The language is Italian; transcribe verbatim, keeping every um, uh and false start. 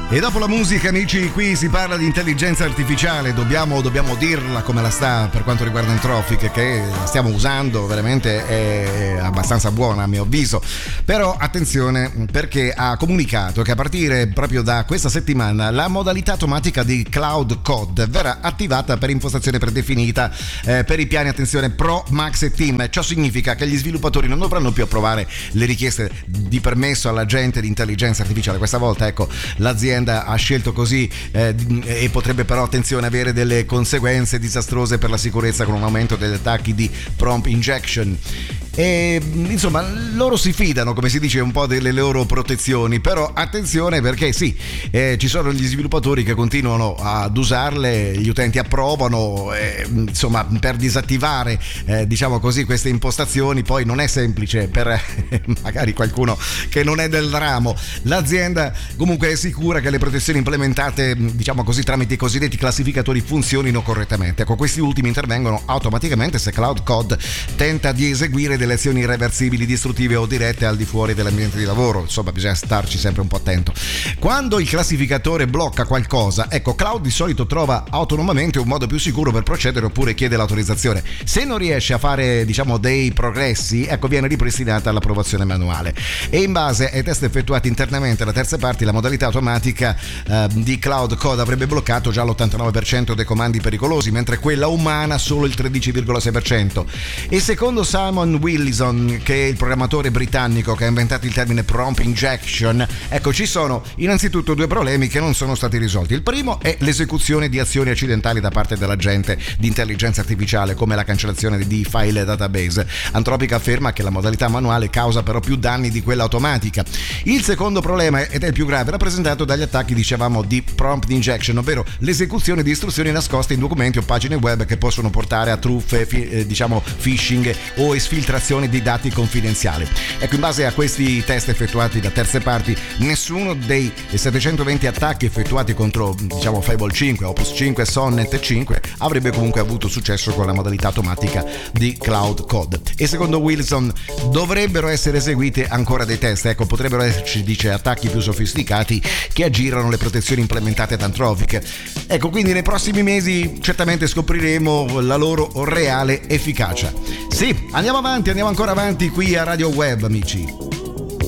E dopo la musica, amici, qui si parla di intelligenza artificiale, dobbiamo, dobbiamo dirla come la sta per quanto riguarda Anthropic, che la stiamo usando, veramente è abbastanza buona a mio avviso. Però attenzione, perché ha comunicato che a partire proprio da questa settimana la modalità automatica di Cloud Code verrà attivata per impostazione predefinita eh, per i piani, attenzione, Pro, Max e Team. Ciò significa che gli sviluppatori non dovranno più approvare le richieste di permesso all'agente di intelligenza artificiale. Questa volta, ecco, l'azienda ha scelto così eh, e potrebbe però, attenzione, avere delle conseguenze disastrose per la sicurezza con un aumento degli attacchi di prompt injection. E insomma loro si fidano, come si dice, un po' delle loro protezioni, però attenzione perché sì, eh, ci sono gli sviluppatori che continuano ad usarle, gli utenti approvano, eh, insomma per disattivare eh, diciamo così queste impostazioni poi non è semplice per eh, magari qualcuno che non è del ramo. L'azienda comunque è sicura che le protezioni implementate, diciamo così, tramite i cosiddetti classificatori funzionino correttamente. Ecco, questi ultimi intervengono automaticamente se Cloud Code tenta di eseguire delle azioni irreversibili, distruttive o dirette al di fuori dell'ambiente di lavoro. Insomma, bisogna starci sempre un po' attento. Quando il classificatore blocca qualcosa, ecco, Cloud di solito trova autonomamente un modo più sicuro per procedere oppure chiede l'autorizzazione. Se non riesce a fare, diciamo, dei progressi, ecco, viene ripristinata l'approvazione manuale. E in base ai test effettuati internamente da terze parti, la modalità automatica eh, di Cloud Code avrebbe bloccato già l'ottantanove per cento dei comandi pericolosi, mentre quella umana solo il tredici virgola sei per cento. E secondo Simon Willison, che è il programmatore britannico che ha inventato il termine prompt injection, ecco, ci sono innanzitutto due problemi che non sono stati risolti. Il primo è l'esecuzione di azioni accidentali da parte dell'agente di intelligenza artificiale, come la cancellazione di file database. Anthropic afferma che la modalità manuale causa però più danni di quella automatica. Il secondo problema, ed è il più grave, è rappresentato dagli attacchi, dicevamo, di prompt injection, ovvero l'esecuzione di istruzioni nascoste in documenti o pagine web che possono portare a truffe, fi, eh, diciamo phishing o esfiltrazioni di dati confidenziali. Ecco, in base a questi test effettuati da terze parti, nessuno dei settecentoventi attacchi effettuati contro, diciamo, Fable cinque, Opus cinque, Sonnet cinque avrebbe comunque avuto successo con la modalità automatica di Cloud Code. E secondo Wilson dovrebbero essere eseguiti ancora dei test. Ecco, potrebbero esserci, dice, attacchi più sofisticati che aggirano le protezioni implementate da Anthropic. Ecco, quindi nei prossimi mesi certamente scopriremo la loro reale efficacia. Sì, andiamo avanti, andiamo ancora avanti qui a Radio Web, amici.